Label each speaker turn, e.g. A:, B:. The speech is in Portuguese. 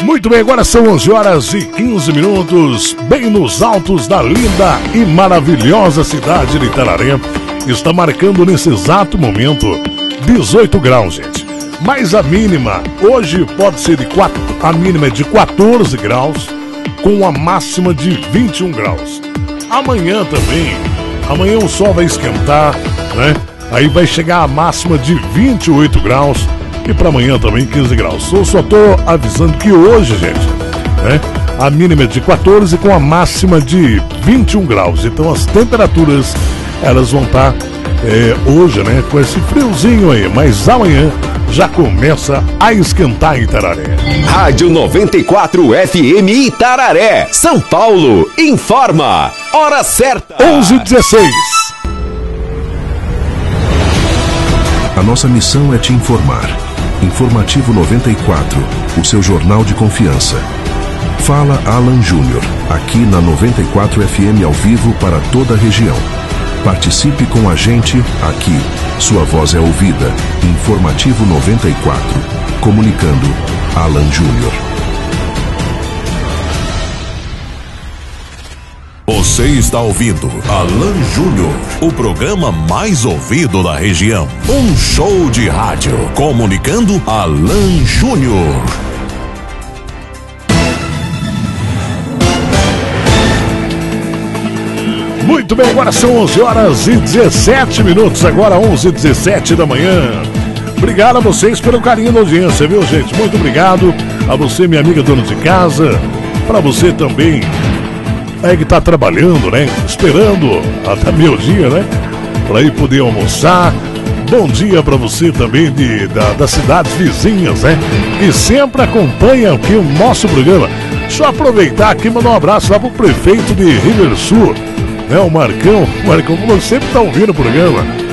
A: Muito bem, agora são 11 horas e 15 minutos, bem nos altos da linda e maravilhosa cidade de Itararé. Está marcando nesse exato momento 18 graus, gente. Mas a mínima hoje pode ser a mínima é de 14 graus, com a máxima de 21 graus. Amanhã também, amanhã o sol vai esquentar, né? Aí vai chegar a máxima de 28 graus. E para amanhã também 15 graus. Eu só tô avisando que hoje, gente, né, a mínima é de 14 com a máxima de 21 graus. Então as temperaturas, elas vão estar hoje, né, com esse friozinho aí. Mas amanhã já começa a esquentar em Itararé.
B: Rádio 94 FM Itararé, São Paulo. Informa. Hora certa.
A: 11h16.
C: A nossa missão é te informar. Informativo 94, o seu jornal de confiança. Fala Alan Júnior, aqui na 94 FM ao vivo para toda a região. Participe com a gente aqui. Sua voz é ouvida. Informativo 94. Comunicando, Alan Júnior.
D: Você está ouvindo Alan Júnior, o programa mais ouvido da região. Um show de rádio. Comunicando, Alan Júnior.
A: Muito bem, agora são 11 horas e 17 minutos. Agora 11h17 da manhã. Obrigado a vocês pelo carinho da audiência, viu, gente? Muito obrigado a você, minha amiga dona de casa. Para você também que tá trabalhando, né? Esperando até meio-dia, né? Para ir poder almoçar. Bom dia para você também das cidades vizinhas, né? Que sempre acompanham aqui o nosso programa. Deixa eu aproveitar aqui e mandar um abraço lá pro prefeito de Riversul, né? O Marcão, você sempre tá ouvindo o programa.